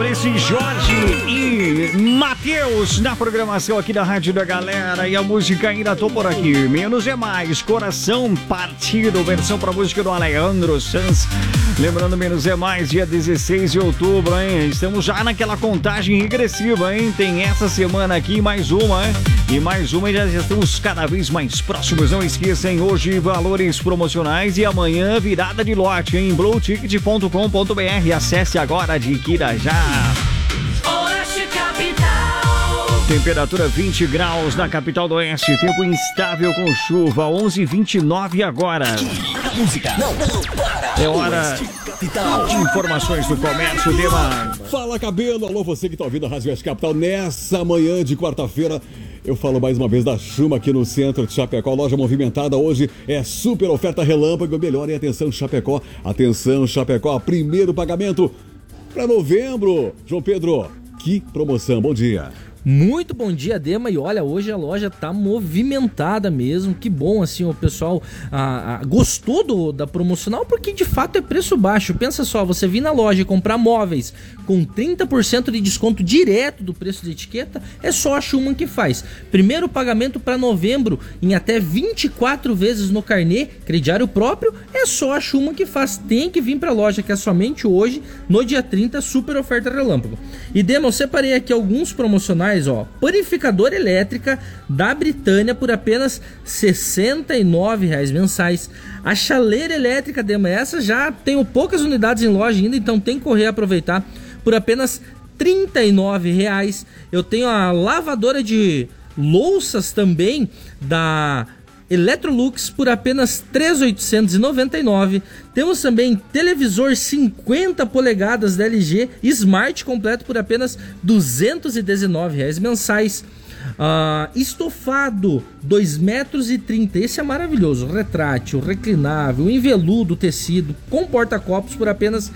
Esse Jorge e Matheus na programação aqui da Rádio da Galera. E a música ainda tô por aqui. Menos é mais, Coração Partido, versão pra música do Alejandro Sanz. Lembrando, Menos é mais, dia 16 de outubro, hein? Estamos já naquela contagem regressiva, hein? Tem essa semana aqui mais uma, hein? E mais uma, e já estamos cada vez mais próximos. Não esqueçam, hoje valores promocionais e amanhã virada de lote, hein? blueticket.com.br. Acesse agora, adquira já. Oeste Capital. Temperatura 20 graus na capital do Oeste. Tempo instável com chuva. 11h29 agora. Música não para. É hora de informações do comércio, Dema. Fala, cabelo. Alô, você que tá ouvindo a Rádio Oeste Capital nessa manhã de quarta-feira. Eu falo mais uma vez da Chuma aqui no centro de Chapecó. Loja movimentada hoje é super oferta relâmpago. Melhor, e atenção, Chapecó. Atenção, Chapecó. Primeiro pagamento para novembro. João Pedro, que promoção. Bom dia. Muito bom dia, Dema, e olha, hoje a loja tá movimentada mesmo, que bom, assim, o pessoal gostou da promocional, porque de fato é preço baixo. Pensa só, você vir na loja e comprar móveis com 30% de desconto direto do preço de etiqueta, é só a Schumann que faz. Primeiro pagamento para novembro em até 24 vezes no carnê, crediário próprio, é só a Schumann que faz. Tem que vir pra loja, que é somente hoje, no dia 30, super oferta relâmpago. E Dema, eu separei aqui alguns promocionais. Purificadora elétrica da Britânia por apenas R$ 69,00 mensais. A chaleira elétrica, Dema, essa já tenho poucas unidades em loja ainda, então tem que correr e aproveitar, por apenas R$ 39,00. Eu tenho a lavadora de louças também da Electrolux por apenas R$ 3.899. Temos também televisor 50 polegadas da LG Smart completo por apenas R$ 219,00 mensais. Estofado 2,30 metros, esse é maravilhoso, retrátil, reclinável, em veludo, tecido, com porta-copos por apenas R$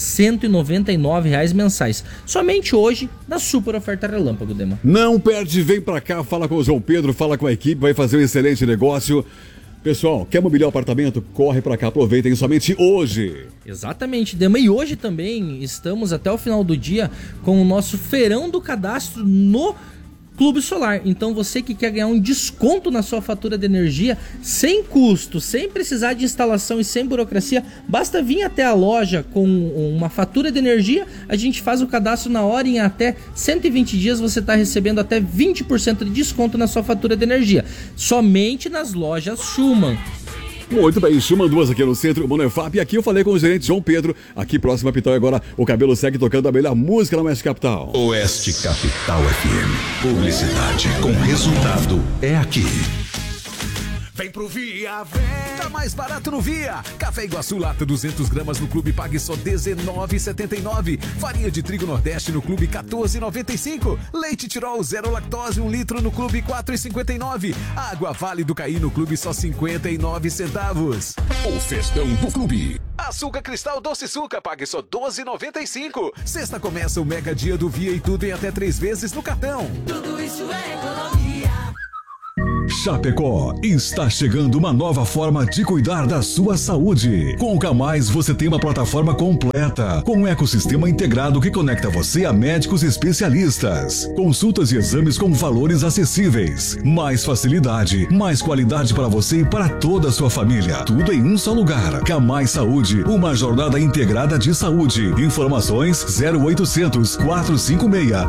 199,00 mensais. Somente hoje, na super oferta relâmpago, Dema. Não perde, vem pra cá, fala com o João Pedro, fala com a equipe, vai fazer um excelente negócio. Pessoal, quer mobiliar o apartamento? Corre pra cá, aproveitem somente hoje. Exatamente, Dema. E hoje também estamos até o final do dia com o nosso feirão do cadastro no Clube Solar. Então você que quer ganhar um desconto na sua fatura de energia sem custo, sem precisar de instalação e sem burocracia, basta vir até a loja com uma fatura de energia, a gente faz o cadastro na hora e em até 120 dias você está recebendo até 20% de desconto na sua fatura de energia. Somente nas lojas Schumann. Muito bem, Schumann 2 aqui no centro, Monefap. E aqui eu falei com o gerente João Pedro, aqui próximo a Pitão. E agora o cabelo segue tocando a melhor música na Oeste Capital. Oeste Capital FM. Publicidade com resultado é aqui. Vem pro Via, vem! Tá mais barato no Via. Café Iguaçu Lata 200 gramas no Clube pague só R$19,79. Farinha de trigo Nordeste no Clube R$14,95. Leite Tirol 0 lactose 1 litro no Clube R$4,59. Água Vale do Caí no Clube só 59 centavos. O festão do Clube. Açúcar Cristal Doce Suca pague só R$12,95. Sexta começa o mega dia do Via e tudo em até 3 vezes no cartão. Tudo isso é economia. Chapecó, está chegando uma nova forma de cuidar da sua saúde. Com o Camais você tem uma plataforma completa, com um ecossistema integrado que conecta você a médicos especialistas. Consultas e exames com valores acessíveis. Mais facilidade, mais qualidade para você e para toda a sua família. Tudo em um só lugar. Camais Saúde, uma jornada integrada de saúde. Informações 0800 456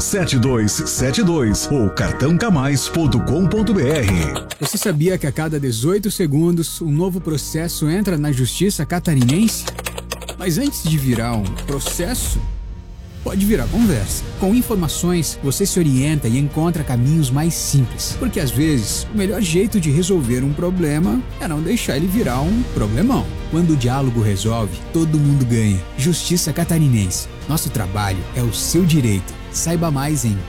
7272 ou cartãocamais.com.br. Você sabia que a cada 18 segundos um novo processo entra na Justiça Catarinense? Mas antes de virar um processo, pode virar conversa. Com informações, você se orienta e encontra caminhos mais simples. Porque às vezes, o melhor jeito de resolver um problema é não deixar ele virar um problemão. Quando o diálogo resolve, todo mundo ganha. Justiça Catarinense. Nosso trabalho é o seu direito. Saiba mais em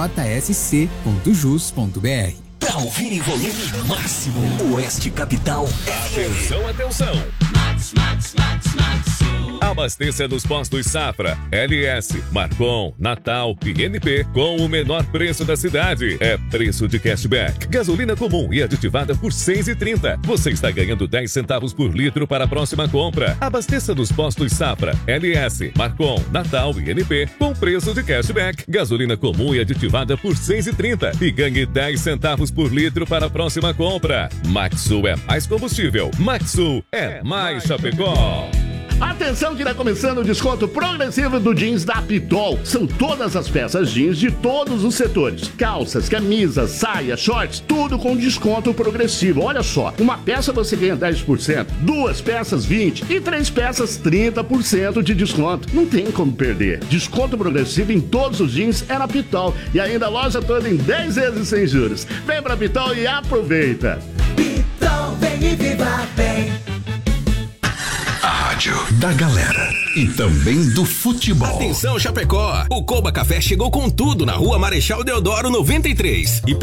tjsc.jus.br. Pra ouvir em volume máximo, Oeste Capital. Atenção, atenção. Abasteça nos postos Safra, LS, Marcon, Natal e NP com o menor preço da cidade. É preço de cashback. Gasolina comum e aditivada por R$ 6,30. Você está ganhando 10 centavos por litro para a próxima compra. Abasteça nos postos Safra, LS, Marcon, Natal e NP com preço de cashback. Gasolina comum e aditivada por R$ 6,30 e ganhe 10 centavos por litro para a próxima compra. Maxsul é mais combustível. Maxsul é mais Chapecó. Atenção que está começando o desconto progressivo do jeans da Pitol. São todas as peças jeans de todos os setores. Calças, camisas, saias, shorts, tudo com desconto progressivo. Olha só, uma peça você ganha 10%, 2 peças 20% e 3 peças 30% de desconto. Não tem como perder. Desconto progressivo em todos os jeans é na Pitol. E ainda a loja toda em 10 vezes sem juros. Vem pra Pitol e aproveita. Pitol, vem e viva bem. A rádio da galera e também do futebol. Atenção, Chapecó! O Coba Café chegou com tudo na Rua Marechal Deodoro 93 e